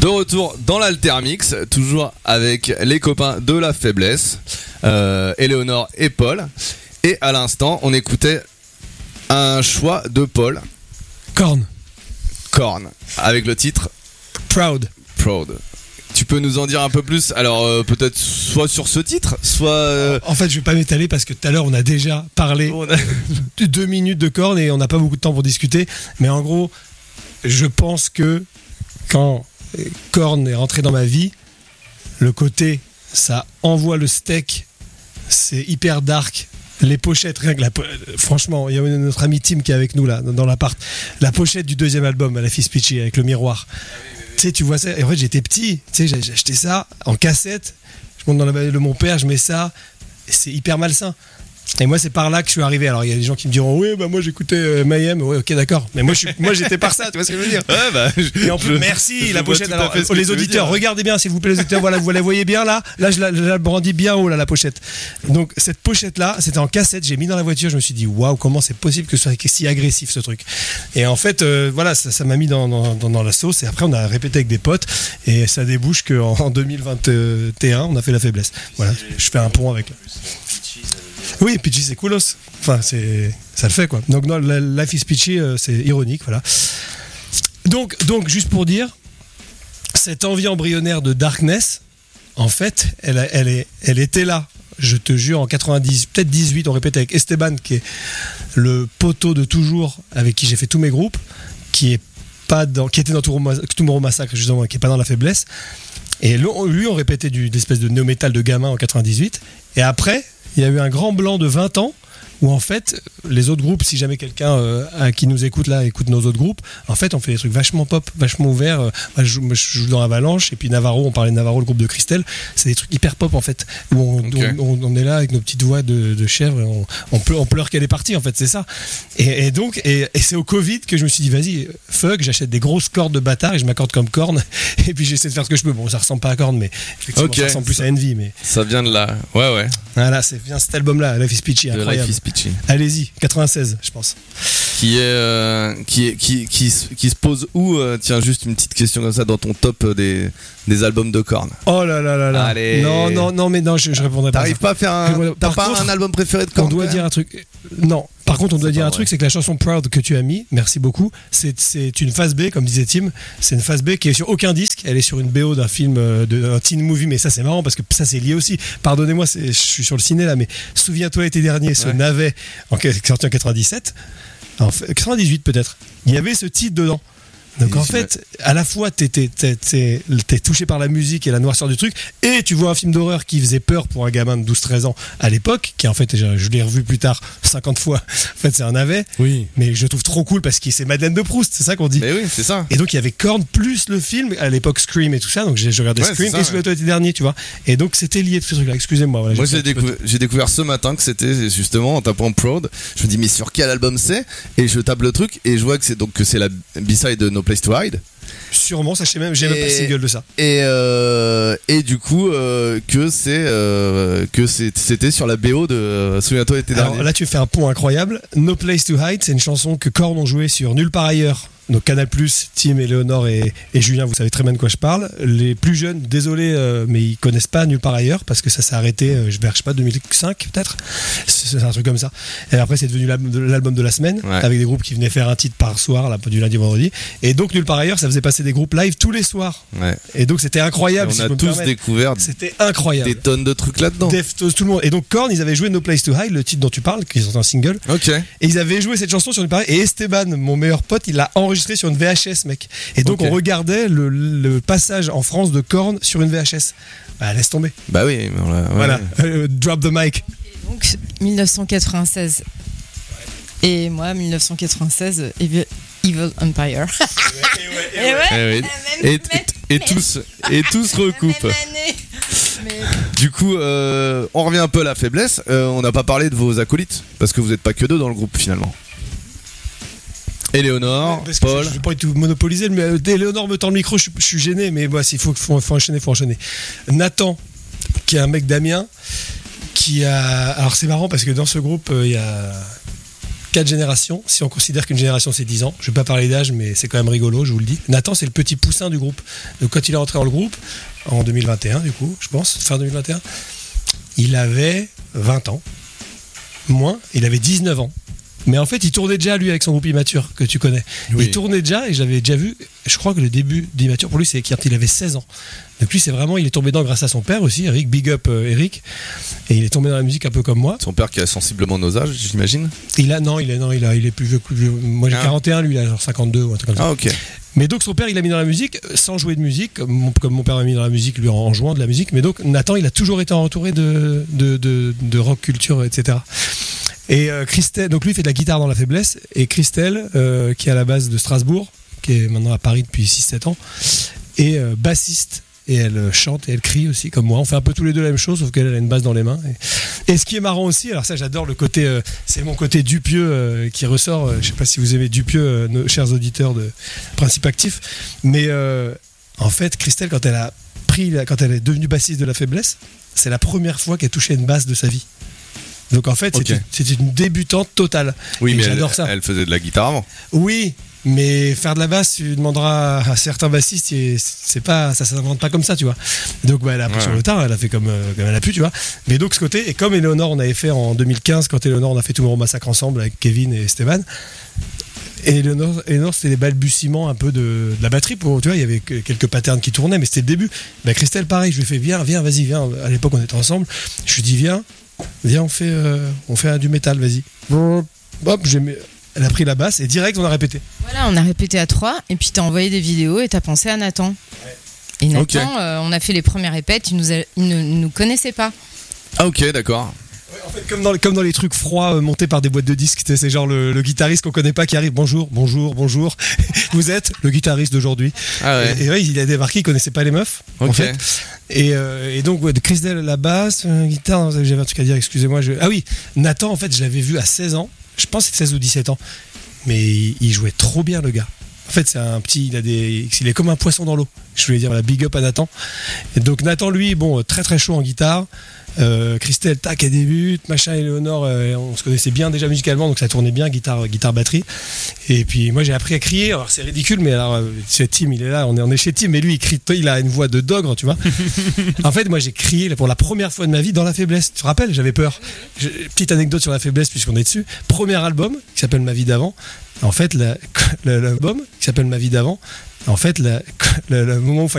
De retour dans l'Altermix, toujours avec les copains de la faiblesse, Éléonore et Paul. Et à l'instant, on écoutait un choix de Paul. Korn, avec le titre Proud. Tu peux nous en dire un peu plus? Alors peut-être soit sur ce titre, soit... En fait, je vais pas m'étaler parce que tout à l'heure, on a déjà parlé de 2 minutes de Korn et on n'a pas beaucoup de temps pour discuter. Mais en gros, je pense que quand Korn est rentré dans ma vie, le côté ça envoie le steak, c'est hyper dark. Les pochettes, rien que franchement, il y a notre ami Tim qui est avec nous là dans l'appart. La pochette du 2e album, Life is Peachy, avec le miroir. Tu sais, tu vois ça. Et en fait, j'étais petit. Tu sais, j'ai acheté ça en cassette. Je monte dans la vallée de mon père, je mets ça. Et c'est hyper malsain. Et moi, c'est par là que je suis arrivé. Alors, il y a des gens qui me diront, oui, bah moi j'écoutais Mayhem. Ouais, ok, d'accord. Mais moi, j'étais par ça. Tu vois ce que je veux dire? Ouais, bah, et en plus, merci la pochette. Alors, les auditeurs, regardez bien, s'il vous plaît, les auditeurs. Voilà, vous la voyez bien là. Là, je la brandis bien haut là, la pochette. Donc, cette pochette là, c'était en cassette. J'ai mis dans la voiture. Je me suis dit, waouh, comment c'est possible que ce soit si agressif ce truc? Et en fait, voilà, ça m'a mis dans la sauce. Et après, on a répété avec des potes. Et ça débouche qu'en 2021, on a fait la faiblesse. Voilà, je fais un pont avec. Oui, Peachy c'est coolos. Enfin, ça le fait quoi. Donc non, Life is Peachy, c'est ironique, voilà. Donc juste pour dire, cette envie embryonnaire de darkness, en fait, elle était là. Je te jure, en 90, peut-être 18, on répétait avec Esteban, qui est le poteau de toujours, avec qui j'ai fait tous mes groupes, qui était dans Tomorrow Massacre, justement, qui est pas dans la faiblesse. Et lui, on répétait d'espèce de néo-metal de gamin en 98. Et après, il y a eu un grand blanc de 20 ans où en fait les autres groupes, si jamais quelqu'un qui nous écoute là écoute nos autres groupes, en fait on fait des trucs vachement pop, vachement ouverts. Moi, je joue dans Avalanche et puis Navarro, on parlait de Navarro, le groupe de Christelle, c'est des trucs hyper pop en fait où on est là avec nos petites voix de chèvre et on pleure qu'elle est partie en fait, c'est ça. Et donc c'est au Covid que je me suis dit vas-y fuck, j'achète des grosses cordes de bâtard et je m'accorde comme Korn et puis j'essaie de faire ce que je peux. Bon, ça ressemble pas à Korn mais effectivement ça ressemble plus à Envy, mais ça vient de là. Ouais. Voilà, c'est bien cet album là, Life is Peachy, incroyable. Allez-y, 96, je pense. Qui se pose où tiens, juste une petite question comme ça dans ton top des albums de Korn. Oh là là là là. Allez. Non, mais non, je répondrai pas. T'arrives pas à faire t'as pas un album préféré de Korn? On doit dire un truc. Non. Par contre, on doit dire un truc, c'est que la chanson Proud que tu as mis, merci beaucoup, c'est une phase B, comme disait Tim, c'est une phase B qui est sur aucun disque, elle est sur une BO d'un film, d'un teen movie, mais ça c'est marrant parce que ça c'est lié aussi. Pardonnez-moi, je suis sur le ciné là, mais souviens-toi l'été dernier, ce navet sorti en 97, en 98 peut-être, il y avait ce titre dedans. Donc en fait, à la fois t'es touché par la musique et la noirceur du truc, et tu vois un film d'horreur qui faisait peur pour un gamin de 12-13 ans à l'époque, qui en fait, je l'ai revu plus tard 50 fois, en fait c'est un navet, oui. Mais je le trouve trop cool parce que c'est Madeleine de Proust, c'est ça qu'on dit. Mais oui, c'est ça. Et donc il y avait Korn plus le film, à l'époque Scream et tout ça, donc j'ai regardé Scream et Souviens-toi l'été dernier, tu vois. Et donc c'était lié tout ce truc là, excusez-moi. Voilà, moi j'ai découvert ce matin que c'était justement en tapant Proud, je me dis mais sur quel album c'est, et je tape le truc et je vois que c'est la B-side de No Place to Hide. Sûrement, ça j'ai même pas le single de ça. Et du coup que c'était sur la BO de Souviens-toi l'été dernier. Alors là tu fais un pont incroyable. No Place to Hide, c'est une chanson que Korn ont joué sur Nulle part ailleurs. Donc Canal+, Tim, Éléonore et Julien, vous savez très bien de quoi je parle. Les plus jeunes, désolé, mais ils connaissent pas Nulle part ailleurs parce que ça s'est arrêté, je sais pas, 2005 peut-être. C'est un truc comme ça. Et après c'est devenu l'album de la semaine, avec des groupes qui venaient faire un titre par soir, là, du lundi au vendredi. Et donc Nulle part ailleurs, ça faisait passer des groupes live tous les soirs. Ouais. Et donc c'était incroyable. Et on a tous découvert. C'était incroyable. Des tonnes de trucs là-dedans. Deftones, tout le monde. Et donc Korn, ils avaient joué No Place to Hide, le titre dont tu parles, qui sont un single. Ok. Et ils avaient joué cette chanson sur Nulle part ailleurs. Et Esteban, mon meilleur pote, il l'a enregistré sur une VHS, mec. Et donc on regardait le passage en France de Korn sur une VHS. Bah laisse tomber. Bah oui, voilà. Drop the mic. Et donc 1996. Et moi 1996 Evil Empire. Et tous recoupent. Du coup, on revient un peu à la faiblesse. On n'a pas parlé de vos acolytes parce que vous n'êtes pas que deux dans le groupe finalement. Éléonore, Paul. Je vais pas tout monopoliser, mais Éléonore me tend le micro, je suis gêné, mais bah, il faut enchaîner. Nathan, qui est un mec d'Amiens, qui a. Alors c'est marrant parce que dans ce groupe, il y a 4 générations, si on considère qu'une génération c'est 10 ans. Je vais pas parler d'âge, mais c'est quand même rigolo, je vous le dis. Nathan, c'est le petit poussin du groupe. Donc quand il est rentré dans le groupe, en 2021 du coup, je pense, fin 2021, il avait 20 ans. Moins, il avait 19 ans. Mais en fait, il tournait déjà, lui, avec son groupe Immature, que tu connais. Oui. Il tournait déjà, et j'avais déjà vu, je crois que le début d'Immature, pour lui, c'est quand il avait 16 ans. Donc lui, c'est vraiment, il est tombé dedans grâce à son père aussi, Eric, big up Eric. Et il est tombé dans la musique un peu comme moi. Son père qui a sensiblement nos âges, j'imagine. Il est plus vieux. Moi, j'ai 41, lui, il a genre 52 ou un truc comme ça. Ah, ok. Mais donc son père il l'a mis dans la musique sans jouer de musique comme mon père m'a mis dans la musique lui en jouant de la musique, mais donc Nathan il a toujours été entouré de rock culture etc. Et Christelle, donc lui il fait de la guitare dans la faiblesse, et Christelle qui est à la base de Strasbourg, qui est maintenant à Paris depuis 6-7 ans, est bassiste. Et elle chante et elle crie aussi comme moi. On fait un peu tous les deux la même chose, sauf qu'elle a une basse dans les mains. Et ce qui est marrant aussi, alors ça j'adore le côté, c'est mon côté Dupieux qui ressort. Je sais pas si vous aimez Dupieux, nos chers auditeurs de Principe Actif. Mais en fait, Christelle, quand elle est devenue bassiste de la faiblesse, c'est la première fois qu'elle touchait une basse de sa vie. Donc en fait, c'était une débutante totale. Oui, et mais j'adore ça. Elle faisait de la guitare avant. Oui. Mais faire de la basse, tu demanderas à certains bassistes, ça s'invente pas comme ça, tu vois. Donc elle a appris sur le tard, elle a fait comme elle a pu, tu vois. Mais donc ce côté, et comme Eleonore, on avait fait en 2015, quand Eleonore, on a fait Tomorrow Massacre ensemble avec Kevin et Esteban. Et Eleonore, c'était les balbutiements un peu de la batterie, tu vois, il y avait quelques patterns qui tournaient, mais c'était le début. Christelle, pareil, je lui ai fait viens, vas-y, viens. À l'époque, on était ensemble. Je lui dis viens, on fait du métal, vas-y. Hop, elle a pris la basse et direct on a répété. Voilà, on a répété à 3 et puis t'as envoyé des vidéos et t'as pensé à Nathan. Ouais. Et Nathan, on a fait les premières répètes, il ne nous connaissait pas. Ah ok, d'accord. Ouais, en fait, comme dans les trucs froids montés par des boîtes de disques, c'est genre le guitariste qu'on connaît pas qui arrive. Bonjour. Vous êtes le guitariste d'aujourd'hui. Ah ouais. Et il a débarqué, il connaissait pas les meufs. Ok. En fait. Et donc Christelle la basse, guitare, j'avais un truc à dire, excusez-moi. Ah oui, Nathan en fait je l'avais vu à 16 ans. Je pense que c'est 16 ou 17 ans. Mais il jouait trop bien, le gars. En fait, c'est un petit. Il est comme un poisson dans l'eau. Je voulais dire la big up à Nathan. Et donc, Nathan, lui, très très chaud en guitare. Christelle, tac, elle débute. Machin, Eleonore, on se connaissait bien déjà musicalement, donc ça tournait bien, guitare, batterie. Et puis, moi, j'ai appris à crier. Alors, c'est ridicule, mais alors, chez Tim, il est là, on est chez Tim, mais lui, il a une voix de dogre, tu vois. En fait, moi, j'ai crié pour la première fois de ma vie dans la faiblesse. Tu te rappelles, j'avais peur. Petite anecdote sur la faiblesse, puisqu'on est dessus. Premier album, qui s'appelle Ma vie d'avant. En fait, l'album, qui s'appelle Ma vie d'avant, en fait, le moment où